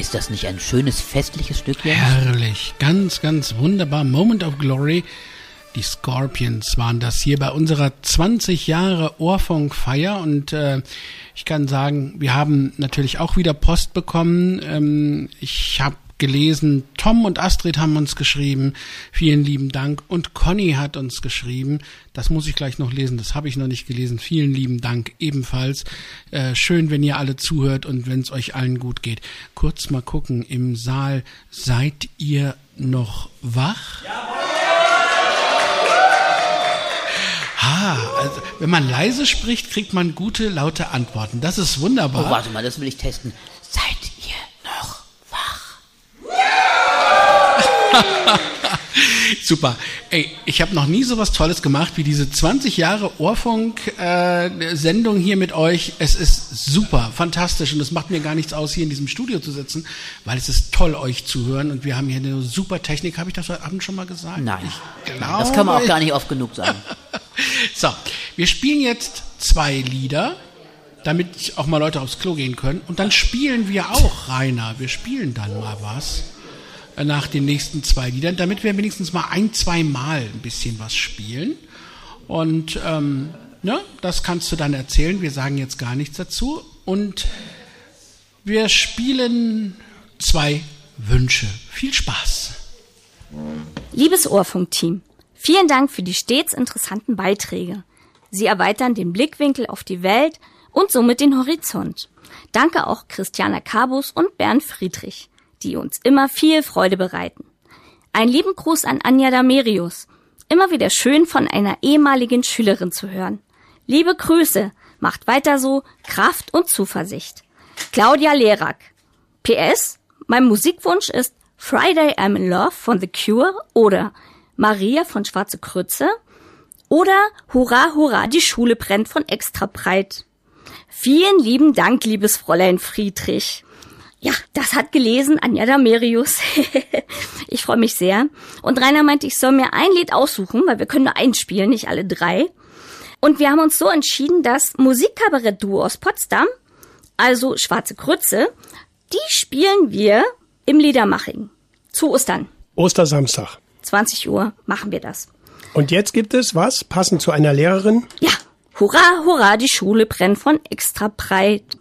Ist das nicht ein schönes, festliches Stück jetzt? Herrlich, ganz, ganz wunderbar. Moment of Glory. Die Scorpions waren das hier bei unserer 20 Jahre Ohrfunkfeier und ich kann sagen, wir haben natürlich auch wieder Post bekommen. Ich habe gelesen, Tom und Astrid haben uns geschrieben, vielen lieben Dank, und Conny hat uns geschrieben, das muss ich gleich noch lesen, das habe ich noch nicht gelesen, vielen lieben Dank ebenfalls. Schön, wenn ihr alle zuhört und wenn es euch allen gut geht. Kurz mal gucken, im Saal, seid ihr noch wach? Also, wenn man leise spricht, kriegt man gute, laute Antworten. Das ist wunderbar. Oh, warte mal, das will ich testen. Seid ihr noch wach? Super. Ey, ich habe noch nie sowas Tolles gemacht wie diese 20 Jahre Ohrfunk-Sendung hier mit euch. Es ist super, fantastisch und es macht mir gar nichts aus, hier in diesem Studio zu sitzen, weil es ist toll, euch zu hören und wir haben hier eine super Technik. Habe ich das heute Abend schon mal gesagt? Nein, ich glaube, das kann man auch gar nicht oft genug sagen. So, wir spielen jetzt 2 Lieder, damit auch mal Leute aufs Klo gehen können. Und dann spielen wir auch, Rainer, wir spielen dann mal was nach den nächsten 2 Liedern, damit wir wenigstens mal 1-2 Mal ein bisschen was spielen. Und das kannst du dann erzählen. Wir sagen jetzt gar nichts dazu. Und wir spielen 2 Wünsche. Viel Spaß. Liebes Ohrfunk-Team, vielen Dank für die stets interessanten Beiträge. Sie erweitern den Blickwinkel auf die Welt und somit den Horizont. Danke auch Christiana Kabus und Bernd Friedrich, die uns immer viel Freude bereiten. Einen lieben Gruß an Anja Damerius. Immer wieder schön von einer ehemaligen Schülerin zu hören. Liebe Grüße, macht weiter so, Kraft und Zuversicht. Claudia Lerack. PS, mein Musikwunsch ist Friday I'm in Love von The Cure oder Maria von Schwarze Krütze oder Hurra, Hurra, die Schule brennt von Extra breit. Vielen lieben Dank, liebes Fräulein Friedrich. Ja, das hat gelesen Anja Damerius. Ich freue mich sehr. Und Rainer meinte, ich soll mir ein Lied aussuchen, weil wir können nur eins spielen, nicht alle 3. Und wir haben uns so entschieden, das Musikkabarett-Duo aus Potsdam, also Schwarze Krütze, die spielen wir im Liedermaching zu Ostern. Ostersamstag. 20 Uhr machen wir das. Und jetzt gibt es was, passend zu einer Lehrerin? Ja, hurra, hurra, die Schule brennt von Extra breit.